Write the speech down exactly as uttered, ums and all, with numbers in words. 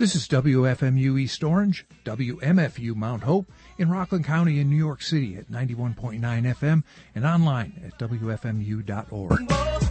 This is W F M U East Orange, W M F U Mount Hope in Rockland County in New York City at ninety-one point nine F M and online at W F M U dot org.